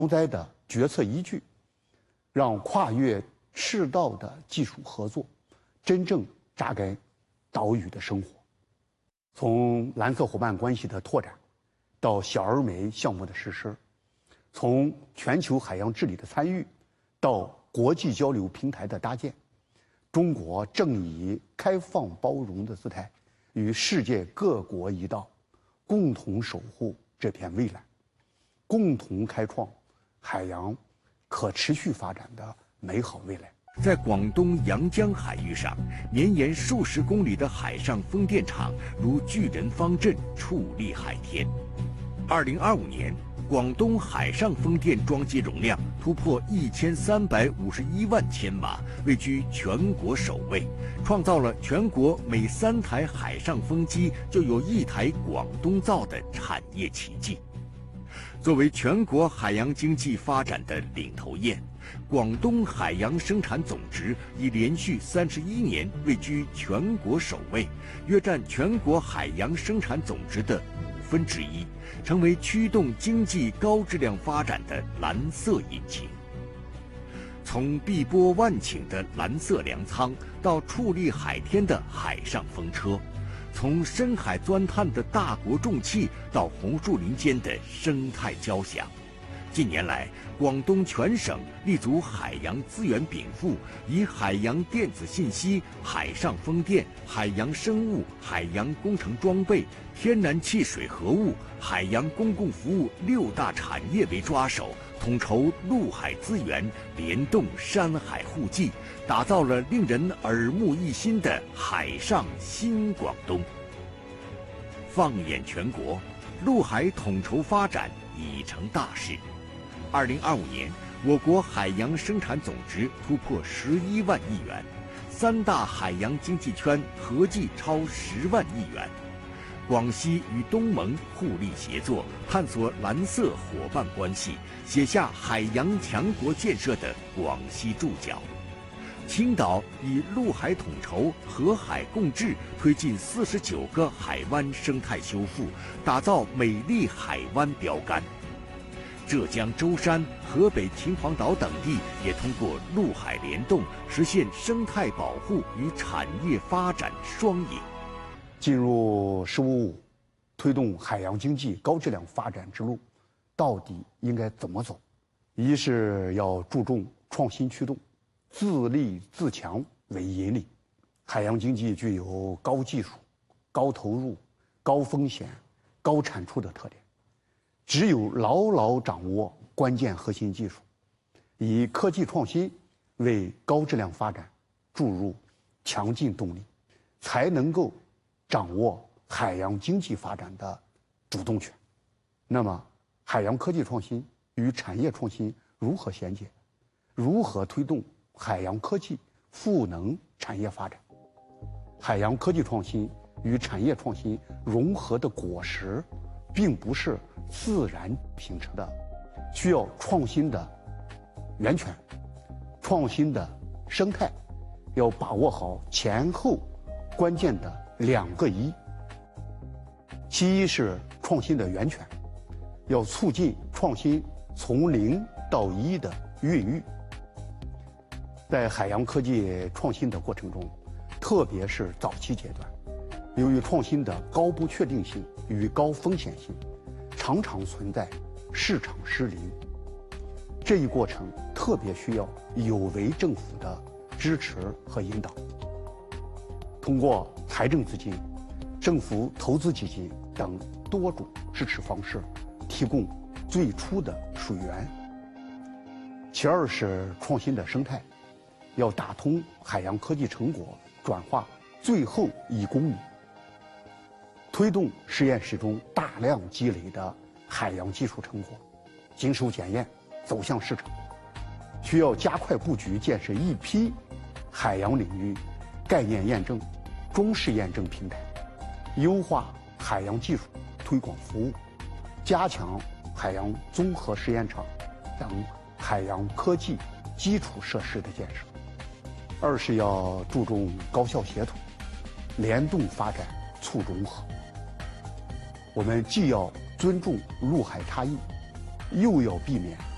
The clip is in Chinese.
灾的决策依据，让跨越赤道的技术合作真正扎根岛屿的生活。从蓝色伙伴关系的拓展，到小而美项目的实施，从全球海洋治理的参与，到国际交流平台的搭建，中国正以开放包容的姿态，与世界各国一道，共同守护这片蔚蓝，共同开创海洋可持续发展的美好未来。 在广东阳江海域上，绵延数十公里的海上风电场如巨人方阵矗立海天。2025年，广东海上风电装机容量突破1351万千瓦，位居全国首位，创造了全国每3台海上风机就有1台广东造的产业奇迹。作为全国海洋经济发展的领头雁，广东海洋生产总值已连续31年位居全国首位，约占全国海洋生产总值的1/5，成为驱动经济高质量发展的蓝色引擎。从碧波万顷的蓝色粮仓，到矗立海天的海上风车，从深海钻探的大国重器，到红树林间的生态交响。近年来，广东全省立足海洋资源禀赋，以海洋电子信息、海上风电、海洋生物、海洋工程装备、天然气水合物、海洋公共服务6大产业为抓手，统筹陆海资源，联动山海互济，打造了令人耳目一新的海上新广东。放眼全国，陆海统筹发展已成大势。2025年，我国海洋生产总值突破11万亿元，3大海洋经济圈合计超10万亿元。广西与东盟互利协作，探索蓝色伙伴关系，写下海洋强国建设的广西注脚。青岛以陆海统筹、河海共治，推进49个海湾生态修复，打造美丽海湾标杆。浙江舟山、河北秦皇岛等地也通过陆海联动，实现生态保护与产业发展双赢。 进入“15+5”，推动海洋经济高质量发展之路，到底应该怎么走？一是要注重创新驱动，自立自强为引领。海洋经济具有高技术、高投入、高风险、高产出的特点。只有牢牢掌握关键核心技术，以科技创新为高质量发展注入强劲动力，才能够掌握海洋经济发展的主动权。那么，海洋科技创新与产业创新如何衔接？如何推动海洋科技赋能产业发展？海洋科技创新与产业创新融合的果实，并不是自然形成的，需要创新的源泉，创新的生态，要把握好前后关键的2个一。其一是创新的源泉，要促进创新从0到1的孕育。在海洋科技创新的过程中，特别是早期阶段，由于创新的高不确定性与高风险性，常常存在市场失灵。这一过程特别需要有为政府的支持和引导，通过财政资金、政府投资基金等多种支持方式，提供最初的水源。其二是创新的生态，要打通海洋科技成果转化最后1公里，推动实验室中大量积累的海洋技术成果经受检验，走向市场。需要加快布局建设一批海洋领域概念验证、中试验证平台，优化海洋技术推广服务，加强海洋综合实验场等海洋科技基础设施的建设。二是要注重高效协同，联动发展，促融合。我们既要尊重陆海差异，又要避免